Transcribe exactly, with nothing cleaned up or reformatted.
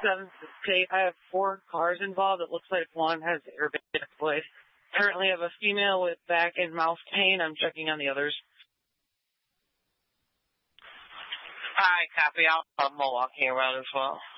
seven six eight. I have four cars involved. It looks like one has airbag deployed. Currently have a female with back and mouth pain. I'm checking on the others. Alright, copy. I'll, I'll walking around as well.